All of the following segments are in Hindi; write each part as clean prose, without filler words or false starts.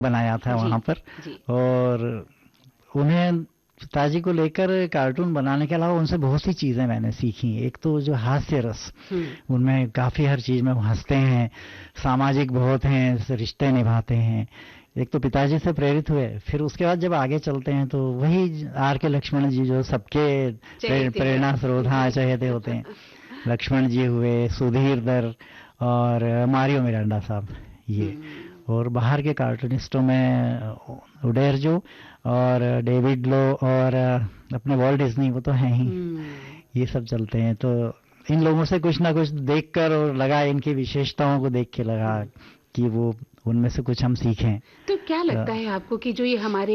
बनाया था जी वहाँ पर। जी। और उन्हें पिताजी को लेकर कार्टून बनाने के अलावा उनसे बहुत सी चीज़ें मैंने सीखी। एक तो जो हास्य रस, उनमें काफ़ी हर चीज़ में वो हंसते हैं, सामाजिक बहुत हैं, रिश्ते निभाते हैं। एक तो पिताजी से प्रेरित हुए, फिर उसके बाद जब आगे चलते हैं तो वही आर के लक्ष्मण जी जो सबके चहेते हैं। प्रेरणा स्रोत, हाँ, चहेते होते हैं। लक्ष्मण जी हुए, सुधीर दर और मारियो मिरांडा साहब, ये। और बाहर के कार्टूनिस्टों में उडेरजो और डेविड लो और अपने वॉल्ट डिज्नी, वो तो हैं ही। ये सब चलते हैं, तो इन लोगों से कुछ ना कुछ देखकर और लगा, इनकी विशेषताओं को देख के लगा कि वो उनमें से कुछ हम सीखें। तो क्या लगता है आपको कि जो ये हमारे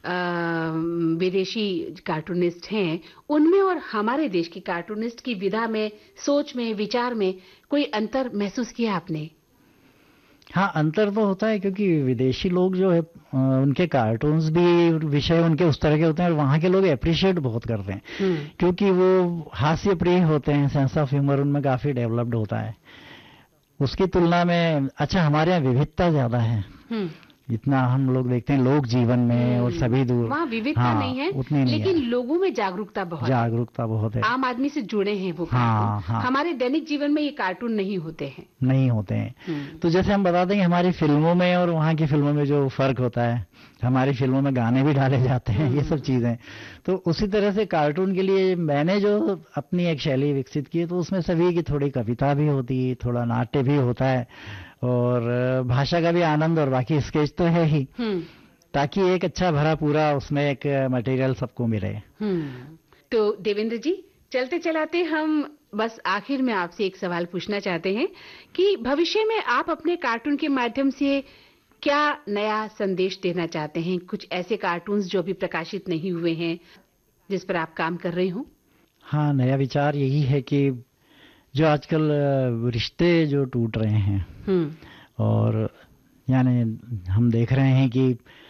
विदेशी कार्टूनिस्ट हैं, उनमें और हमारे देश के कार्टूनिस्ट की विधा में, सोच में, विचार में कोई अंतर महसूस किया आपने? हाँ, अंतर तो होता है, क्योंकि विदेशी लोग जो है उनके कार्टून्स भी, विषय उनके उस तरह के होते हैं और वहाँ के लोग अप्रिशिएट बहुत करते हैं, क्योंकि वो हास्य प्रिय होते हैं, सेंस ऑफ ह्यूमर उनमें काफी डेवलप्ड होता है। उसकी तुलना में अच्छा हमारे यहाँ विविधता ज्यादा है। इतना हम लोग देखते हैं लोक जीवन में और सभी दूर, वहाँ विविधता हाँ, नहीं है, उतनी नहीं लेकिन है। लोगों में जागरूकता बहुत जागरूकता बहुत है, आम आदमी से जुड़े हैं वो हाँ, कार्टून। हाँ, हमारे दैनिक जीवन में ये कार्टून नहीं होते हैं। नहीं होते हैं। तो जैसे हम बताते हैं कि हमारी फिल्मों में और वहाँ की फिल्मों में जो फर्क होता है, हमारी फिल्मों में गाने भी डाले जाते हैं, ये सब चीजें। तो उसी तरह से कार्टून के लिए मैंने जो अपनी एक शैली विकसित की है, तो उसमें सभी की थोड़ी कविता भी होती है, थोड़ा नाट्य भी होता है, और भाषा का भी आनंद, और बाकी स्केच तो है ही, ताकि एक अच्छा भरा पूरा उसमें एक मटेरियल सबको मिले। तो देवेंद्र जी, चलते चलाते हम बस आखिर में आपसे एक सवाल पूछना चाहते हैं कि भविष्य में आप अपने कार्टून के माध्यम से क्या नया संदेश देना चाहते हैं? कुछ ऐसे कार्टून्स जो अभी प्रकाशित नहीं हुए हैं, जिस पर आप काम कर रहे हो? हाँ, नया विचार यही है कि जो आजकल रिश्ते जो टूट रहे हैं, और यानी हम देख रहे हैं कि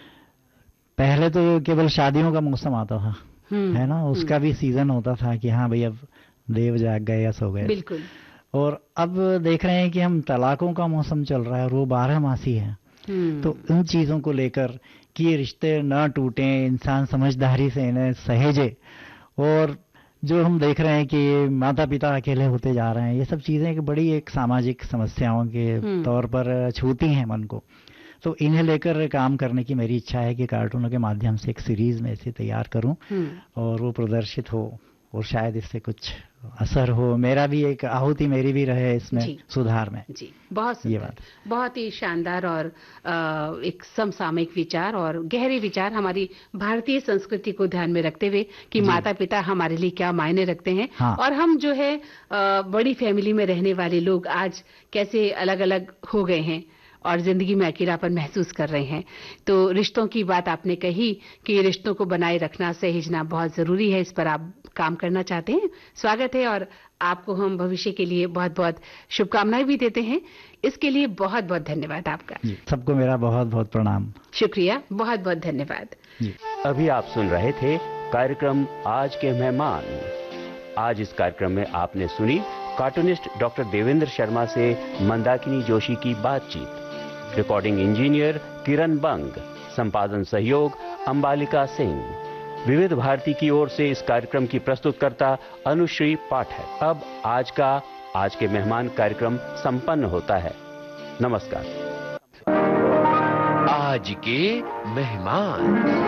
पहले तो केवल शादियों का मौसम आता था, है ना, उसका भी सीजन होता था कि हाँ भाई अब देव जाग गए या सो गए। बिल्कुल। और अब देख रहे हैं कि हम तलाकों का मौसम चल रहा है, और वो 12 मासी है। तो इन चीजों को लेकर कि ये रिश्ते न टूटे, इंसान समझदारी से इन्हें सहेजे, और जो हम देख रहे हैं कि माता पिता अकेले होते जा रहे हैं, ये सब चीजें एक बड़ी एक सामाजिक समस्याओं के तौर पर छूती हैं मन को। तो इन्हें लेकर काम करने की मेरी इच्छा है कि कार्टूनों के माध्यम से एक सीरीज में इसे तैयार करूं और वो प्रदर्शित हो, और शायद इससे कुछ असर हो, मेरा भी एक आहुति मेरी भी रहे इसमें सुधार में। जी, बहुत सुंदर, बहुत ही शानदार, और एक समसामयिक विचार और गहरे विचार हमारी भारतीय संस्कृति को ध्यान में रखते हुए कि माता पिता हमारे लिए क्या मायने रखते हैं, और हम जो है बड़ी फैमिली में रहने वाले लोग आज कैसे अलग अलग हो गए हैं और जिंदगी में अकेलापन महसूस कर रहे हैं। तो रिश्तों की बात आपने कही कि रिश्तों को बनाए रखना, सहेजना बहुत जरूरी है, इस पर आप काम करना चाहते हैं, स्वागत है, और आपको हम भविष्य के लिए बहुत बहुत शुभकामनाएं भी देते हैं। इसके लिए बहुत बहुत धन्यवाद आपका। सबको मेरा बहुत बहुत प्रणाम। शुक्रिया, बहुत बहुत धन्यवाद। अभी आप सुन रहे थे कार्यक्रम आज के मेहमान। आज इस कार्यक्रम में आपने सुनी कार्टूनिस्ट डॉक्टर देवेंद्र शर्मा से मंदाकिनी जोशी की बातचीत। रिकॉर्डिंग इंजीनियर किरण बंग, संपादन सहयोग अंबालिका सिंह। विविध भारती की ओर से इस कार्यक्रम की प्रस्तुतकर्ता अनुश्री पाठक। अब आज के मेहमान कार्यक्रम संपन्न होता है। नमस्कार। आज के मेहमान।